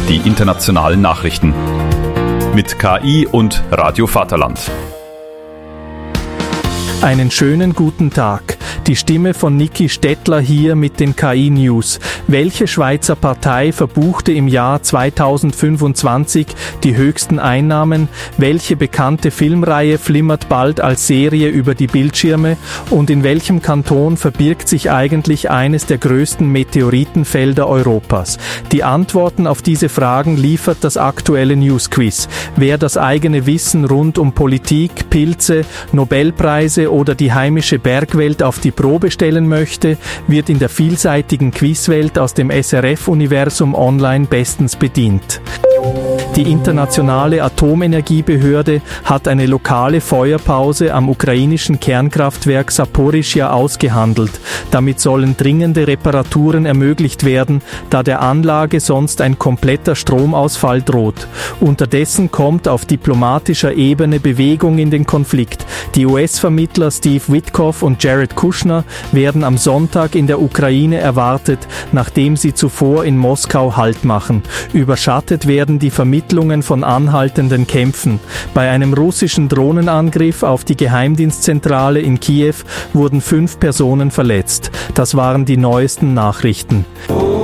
die internationalen Nachrichten. Mit KI und Radio Vaterland. Einen schönen guten Tag. Die Stimme von Niki Stettler hier mit den KI-News. Welche Schweizer Partei verbuchte im Jahr 2025 die höchsten Einnahmen? Welche bekannte Filmreihe flimmert bald als Serie über die Bildschirme? Und in welchem Kanton verbirgt sich eigentlich eines der größten Meteoritenfelder Europas? Die Antworten auf diese Fragen liefert das aktuelle Newsquiz. Wer das eigene Wissen rund um Politik, Pilze, Nobelpreise oder die heimische Bergwelt auf die Probe stellen möchte, wird in der vielseitigen Quizwelt aus dem SRF-Universum online bestens bedient. Die internationale Atomenergiebehörde hat eine lokale Feuerpause am ukrainischen Kernkraftwerk Saporischschja ausgehandelt. Damit sollen dringende Reparaturen ermöglicht werden, da der Anlage sonst ein kompletter Stromausfall droht. Unterdessen kommt auf diplomatischer Ebene Bewegung in den Konflikt. Die US-Vermittler Steve Witkoff und Jared Kushner werden am Sonntag in der Ukraine erwartet, nachdem sie zuvor in Moskau Halt machen. Überschattet werden die Vermittlungen von anhaltenden Kämpfen. Bei einem russischen Drohnenangriff auf die Geheimdienstzentrale in Kiew wurden 5 Personen verletzt. Das waren die neuesten Nachrichten.